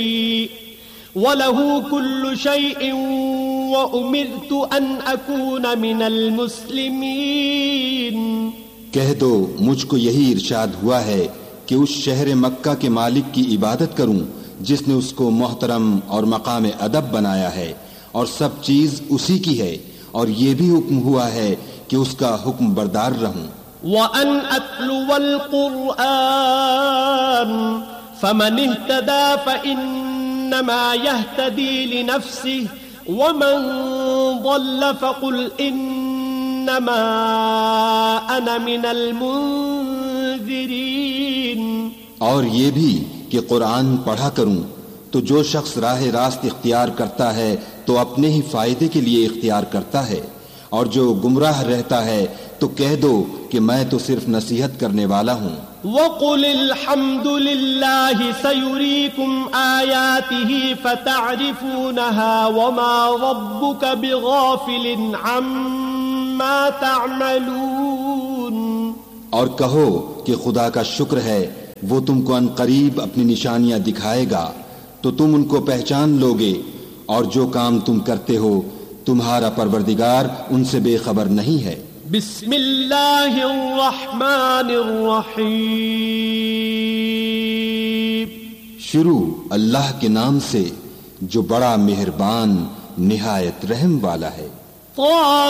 وَلَهُ كُلُّ شَيْءٍ وَأُمِرْتُ أَنْ أَكُونَ مِنَ الْمُسْلِمِينَ کہہ دو مجھ کو یہی ارشاد ہوا ہے کہ اس شہر مکہ کے مالک کی عبادت کروں جس نے اس کو محترم اور مقام ادب بنایا ہے اور سب چیز اسی کی ہے، اور یہ بھی حکم ہوا ہے کہ اس کا حکم بردار رہوں۔ وَأَنْ أَتْلُوَ الْقُرْآنَ فَمَنِ اهْتَدَى فَإِنَّمَا يَهْتَدِي لِنَفْسِهِ وَمَنْ ضَلَّ فَقُلْ إِنَّمَا أَنَا مِنَ الْمُنذِرِينَ۔ اور یہ بھی کہ قرآن پڑھا کروں تو جو شخص راہ راست اختیار کرتا ہے تو اپنے ہی فائدے کے لیے اختیار کرتا ہے، اور جو گمراہ رہتا ہے تو کہہ دو کہ میں تو صرف نصیحت کرنے والا ہوں۔ وَقُلِ الْحَمْدُ لِلَّهِ سَيُرِيكُمْ آيَاتِهِ فَتَعْرِفُونَهَا وَمَا رَبُّكَ بِغَافِلٍ عَمَّا تَعْمَلُونَ۔ اور کہو کہ خدا کا شکر ہے، وہ تم کو ان قریب اپنی نشانیاں دکھائے گا تو تم ان کو پہچان لوگے، اور جو کام تم کرتے ہو تمہارا پروردگار ان سے بے خبر نہیں ہے۔ بسم اللہ الرحمن الرحیم۔ شروع اللہ کے نام سے جو بڑا مہربان نہایت رحم والا ہے۔